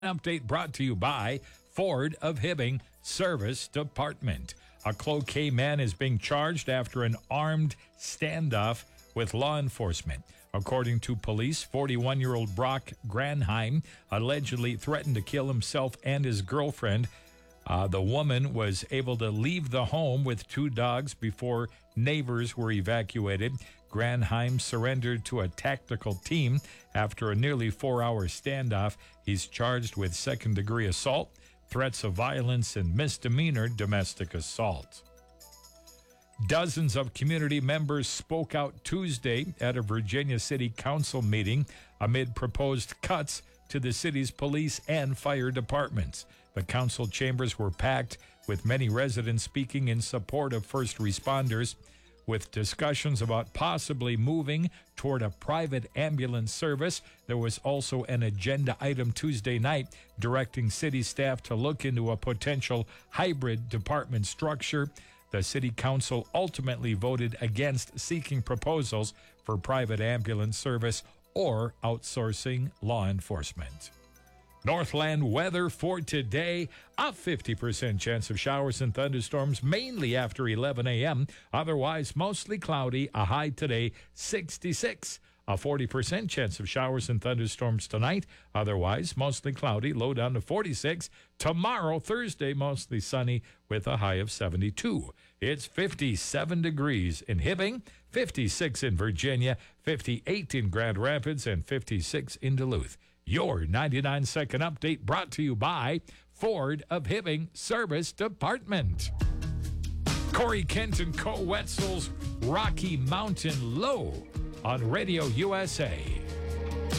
Update brought to you by Ford of Hibbing Service Department. A Cloquet man is being charged after an armed standoff with law enforcement. According to police, 41-year-old Brock Granheim allegedly threatened to kill himself and his girlfriend. The woman was able to leave the home with two dogs before neighbors were evacuated. Granheim surrendered to a tactical team after a nearly 4-hour standoff. He's charged with second-degree assault, threats of violence, and misdemeanor domestic assault. Dozens of community members spoke out Tuesday at a Virginia City Council meeting amid proposed cuts to the city's police and fire departments. The council chambers were packed with many residents speaking in support of first responders, with discussions about possibly moving toward a private ambulance service. There was also an agenda item Tuesday night directing city staff to look into a potential hybrid department structure. The city council ultimately voted against seeking proposals for private ambulance service or outsourcing law enforcement. Northland weather for today, a 50% chance of showers and thunderstorms, mainly after 11 a.m. Otherwise, mostly cloudy, a high today, 66. A 40% chance of showers and thunderstorms tonight. Otherwise, mostly cloudy, low down to 46. Tomorrow, Thursday, mostly sunny with a high of 72. It's 57 degrees in Hibbing, 56 in Virginia, 58 in Grand Rapids, and 56 in Duluth. Your 99-second update brought to you by Ford of Hibbing Service Department. Corey Kent and Co. Wetzel's Rocky Mountain Low on Radio USA.